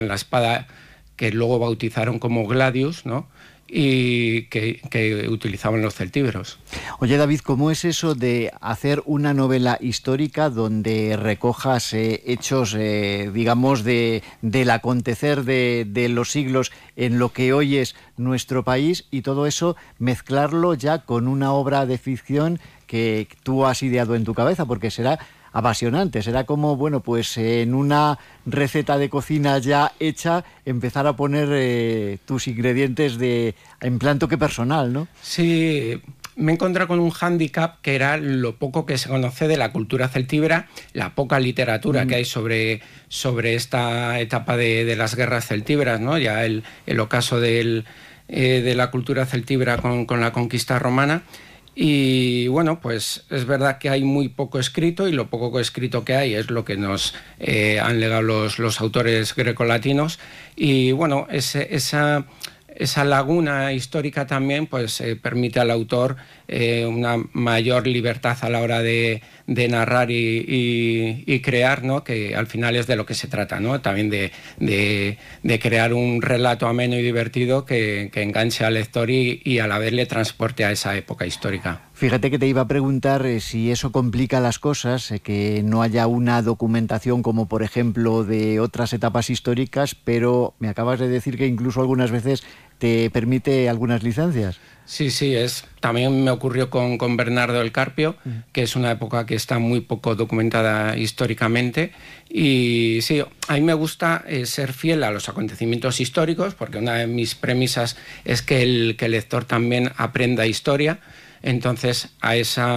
la espada que luego bautizaron como Gladius, ¿no? Y que utilizaban los celtíberos. Oye, David, ¿cómo es eso de hacer una novela histórica donde recojas hechos, digamos, del acontecer de los siglos en lo que hoy es nuestro país, y todo eso mezclarlo ya con una obra de ficción que tú has ideado en tu cabeza? Porque será apasionante, será como, bueno, pues en una receta de cocina ya hecha, empezar a poner tus ingredientes en plan toque personal, ¿no? Sí, me he encontrado con un hándicap que era lo poco que se conoce de la cultura celtíbera, la poca literatura que hay sobre esta etapa de las guerras celtíberas, ¿no? Ya el ocaso de la cultura celtíbera con la conquista romana. Y bueno, pues es verdad que hay muy poco escrito, y lo poco escrito que hay es lo que nos han legado los autores grecolatinos. Y bueno, esa laguna histórica también pues permite al autor una mayor libertad a la hora de narrar y crear, ¿no? Que al final es de lo que se trata, ¿no? También de crear un relato ameno y divertido que enganche al lector y a la vez le transporte a esa época histórica. Fíjate que te iba a preguntar si eso complica las cosas, que no haya una documentación como por ejemplo de otras etapas históricas, pero me acabas de decir que incluso algunas veces te permite algunas licencias. Sí, también me ocurrió con Bernardo del Carpio, que es una época que está muy poco documentada históricamente, y sí, a mí me gusta ser fiel a los acontecimientos históricos, porque una de mis premisas es que el lector también aprenda historia. Entonces, a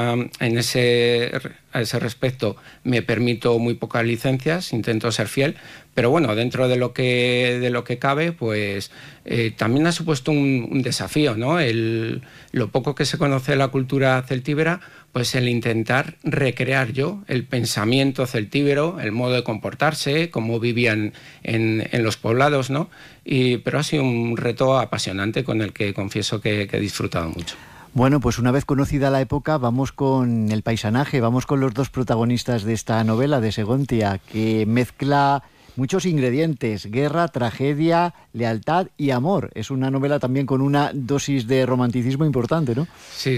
ese respecto me permito muy pocas licencias, intento ser fiel, pero bueno, dentro de lo que cabe, pues también ha supuesto un desafío, ¿no? Lo poco que se conoce de la cultura celtíbera, pues el intentar recrear yo el pensamiento celtíbero, el modo de comportarse, cómo vivían en los poblados, ¿no? Pero ha sido un reto apasionante con el que confieso que he disfrutado mucho. Bueno, pues una vez conocida la época, vamos con el paisanaje, vamos con los dos protagonistas de esta novela de Segontia, que mezcla muchos ingredientes: guerra, tragedia, lealtad y amor. Es una novela también con una dosis de romanticismo importante, ¿no? Sí,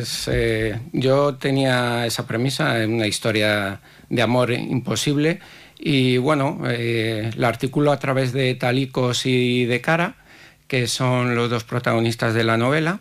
yo tenía esa premisa, una historia de amor imposible, y bueno, la articulo a través de Talicos y de Cara, que son los dos protagonistas de la novela.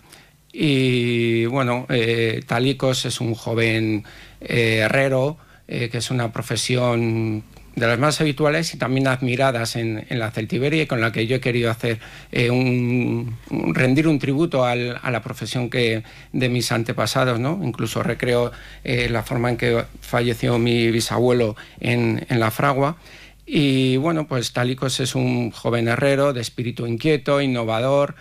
Y bueno, Talicos es un joven herrero, que es una profesión de las más habituales y también admiradas en la celtiberia, y con la que yo he querido hacer rendir un tributo a la profesión de mis antepasados, ¿no? Incluso recreo la forma en que falleció mi bisabuelo en la fragua. Y bueno, pues Talicos es un joven herrero de espíritu inquieto, innovador.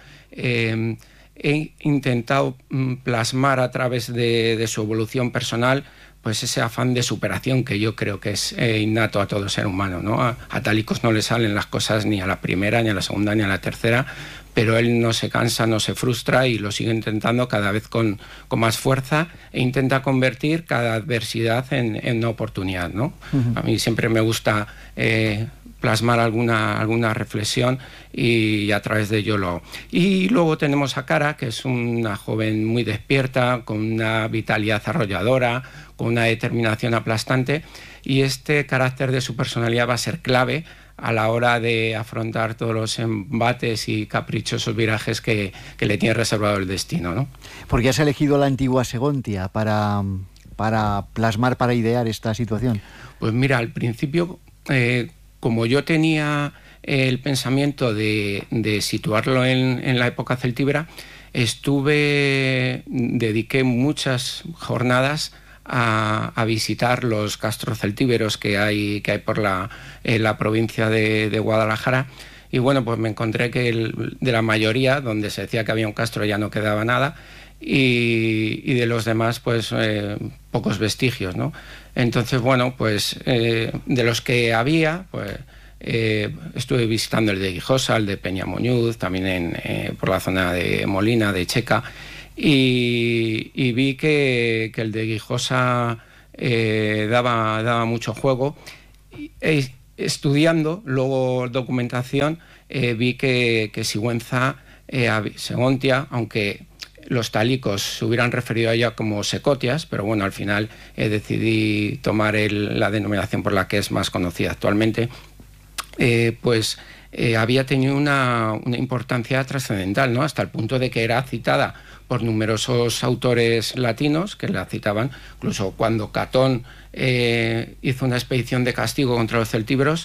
He intentado plasmar a través de su evolución personal pues ese afán de superación que yo creo que es innato a todo ser humano, ¿no? A Talicos no le salen las cosas ni a la primera, ni a la segunda, ni a la tercera, pero él no se cansa, no se frustra y lo sigue intentando cada vez con más fuerza, e intenta convertir cada adversidad en una oportunidad, ¿no? A mí siempre me gusta plasmar alguna reflexión, y a través de ello lo hago. Y luego tenemos a Cara, que es una joven muy despierta, con una vitalidad arrolladora, con una determinación aplastante, y este carácter de su personalidad va a ser clave a la hora de afrontar todos los embates y caprichosos virajes que le tiene reservado el destino, ¿no? ¿Por qué has elegido la antigua Segontia para plasmar, para idear esta situación? Pues mira, al principio, como yo tenía el pensamiento de situarlo en la época celtíbera, dediqué muchas jornadas a visitar los castros celtíberos que hay por la provincia de Guadalajara, y bueno, pues me encontré que de la mayoría, donde se decía que había un castro, ya no quedaba nada, y de los demás pues pocos vestigios, ¿no? Entonces, bueno, pues de los que había, pues estuve visitando el de Guijosa, el de Peñamoñuz, también por la zona de Molina, de Checa, y vi que el de Guijosa daba mucho juego. estudiando luego documentación, vi que Sigüenza, Segontia, aunque los talicos se hubieran referido a ella como Secotias, pero bueno, al final decidí tomar la denominación por la que es más conocida actualmente, había tenido una importancia trascendental, ¿no? Hasta el punto de que era citada por numerosos autores latinos que la citaban. Incluso cuando Catón hizo una expedición de castigo contra los celtíberos,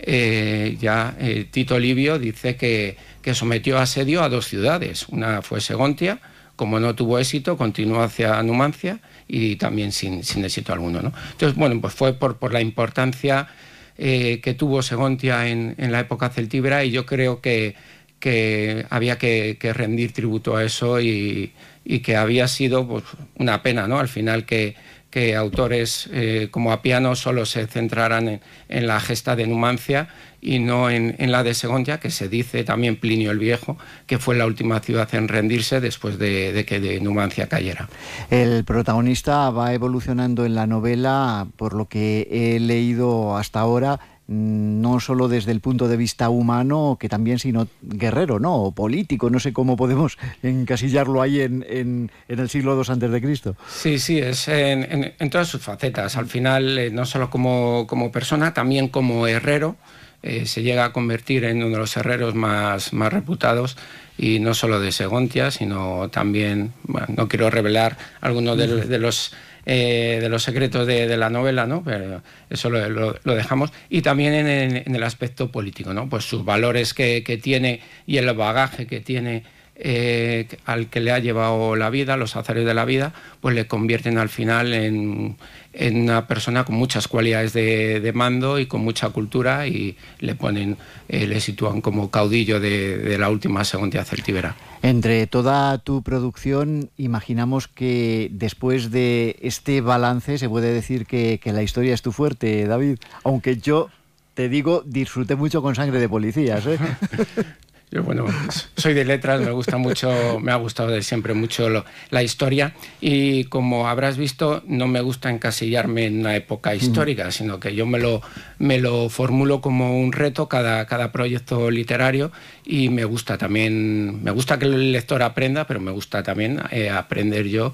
Tito Livio dice que sometió a asedio a 2 ciudades. Una fue Segontia. Como no tuvo éxito, continuó hacia Numancia y también sin éxito alguno, ¿no? Entonces, bueno, pues fue por la importancia que tuvo Segontia en la época celtíbera, y yo creo que había que rendir tributo a eso, y que había sido, pues, una pena, ¿no? Al final que autores como Apiano solo se centraran en la gesta de Numancia y no en la de Segontia, que se dice también Plinio el Viejo, que fue la última ciudad en rendirse después de que de Numancia cayera. El protagonista va evolucionando en la novela, por lo que he leído hasta ahora, no solo desde el punto de vista humano, que también, sino guerrero, ¿no? O político, no sé cómo podemos encasillarlo ahí en el siglo II antes de Cristo. Sí, es en todas sus facetas. Al final, no solo como persona, también como herrero. Se llega a convertir en uno de los herreros más reputados, y no solo de Segontia, sino también, bueno, no quiero revelar algunos de los secretos de la novela, ¿no? Pero eso lo dejamos. Y también en el aspecto político, ¿no? Pues sus valores que tiene y el bagaje que tiene, al que le ha llevado la vida, los azares de la vida, pues le convierten al final en una persona con muchas cualidades de mando y con mucha cultura, y le sitúan como caudillo de la última Segontia celtíbera. Entre toda tu producción, imaginamos que después de este balance se puede decir que la historia es tu fuerte, David, aunque yo te digo, disfruté mucho con Sangre de policías, ¿eh? Yo, bueno, soy de letras, me ha gustado de siempre mucho la historia, y como habrás visto, no me gusta encasillarme en una época histórica, sino que yo me lo formulo como un reto cada proyecto literario, y me gusta que el lector aprenda, pero me gusta también aprender yo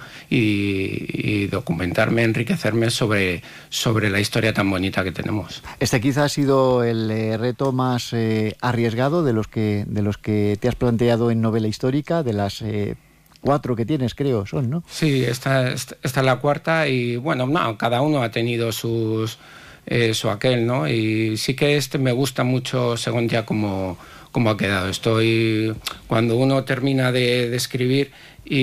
y documentarme, enriquecerme sobre la historia tan bonita que tenemos. Este quizá ha sido el reto más arriesgado de los que te has planteado en novela histórica, de las 4 que tienes, creo, son, ¿no? Sí, esta es la 4, y bueno, no, cada uno ha tenido su aquel, ¿no? Y sí que me gusta mucho, según ya como ha quedado. Cuando uno termina de escribir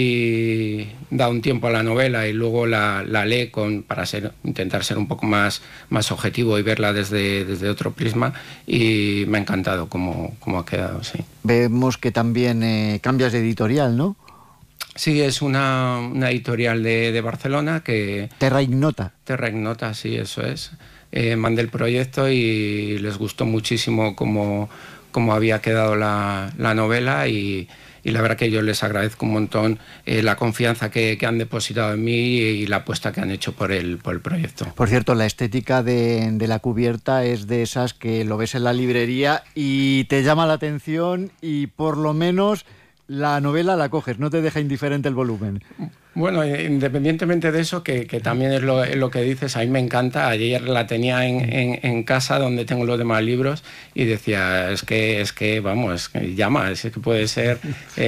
y da un tiempo a la novela y luego la lee para intentar ser un poco más objetivo y verla desde otro prisma, y me ha encantado cómo ha quedado, sí. Vemos que también cambias de editorial, ¿no? Sí, es una editorial de Barcelona que... Terra Ignota. Terra Ignota, sí, eso es. Mandé el proyecto y les gustó muchísimo cómo había quedado la novela, y la verdad que yo les agradezco un montón la confianza que han depositado en mí y la apuesta que han hecho por el proyecto. Por cierto, la estética de la cubierta es de esas que lo ves en la librería y te llama la atención, y por lo menos la novela la coges, no te deja indiferente el volumen. Bueno, independientemente de eso, que también es lo que dices, a mí me encanta. Ayer la tenía en casa, donde tengo los demás libros, y decía, es que vamos, llama, es que puede ser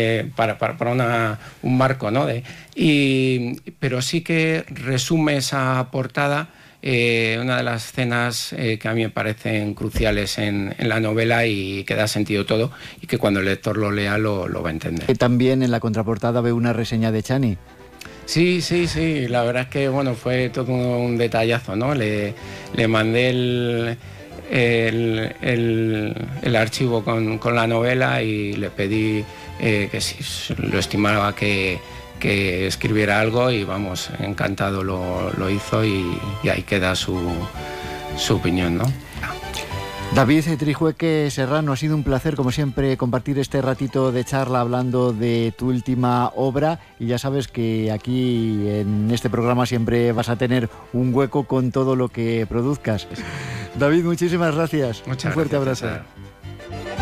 para un marco, ¿no? Pero sí que resume esa portada una de las escenas que a mí me parecen cruciales en la novela, y que da sentido todo, y que cuando el lector lo lea lo va a entender. También en la contraportada veo una reseña de Chani. Sí, la verdad es que bueno, fue todo un detallazo, ¿no? Le mandé el archivo con la novela, y le pedí que si lo estimaba que escribiera algo, y vamos, encantado lo hizo, y ahí queda su opinión, ¿no? David Trijueque Serrano, ha sido un placer, como siempre, compartir este ratito de charla hablando de tu última obra, y ya sabes que aquí en este programa siempre vas a tener un hueco con todo lo que produzcas. David, muchísimas gracias. Muchas Un fuerte gracias, abrazo. César.